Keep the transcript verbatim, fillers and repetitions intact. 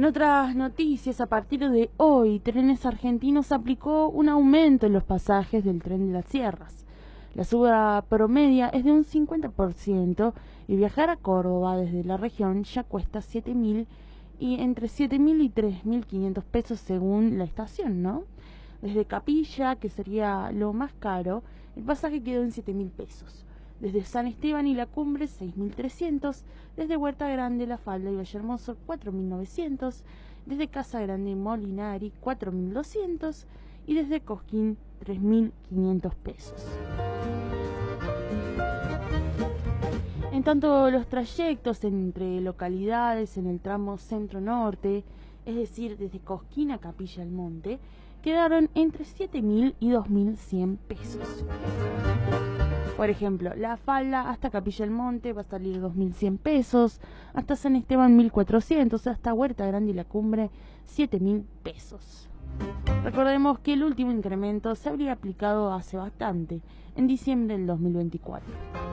En otras noticias, a partir de hoy, Trenes Argentinos aplicó un aumento en los pasajes del tren de las sierras. La suba promedia es de un cincuenta por ciento y viajar a Córdoba desde la región ya cuesta siete mil y entre siete mil y tres mil quinientos pesos según la estación, ¿no? Desde Capilla, que sería lo más caro, el pasaje quedó en siete mil pesos. Desde San Esteban y La Cumbre, seis mil trescientos. Desde Huerta Grande, La Falda y Vallehermoso, cuatro mil novecientos. Desde Casa Grande y Molinari, cuatro mil doscientos. Y desde Cosquín, tres mil quinientos pesos. En tanto, los trayectos entre localidades en el tramo centro-norte, es decir, desde Cosquín a Capilla del Monte, quedaron entre siete mil y dos mil cien pesos. Por ejemplo, La Falda hasta Capilla del Monte va a salir dos mil cien pesos, hasta San Esteban mil cuatrocientos, hasta Huerta Grande y La Cumbre siete mil pesos. Recordemos que el último incremento se habría aplicado hace bastante, en diciembre del dos mil veinticuatro.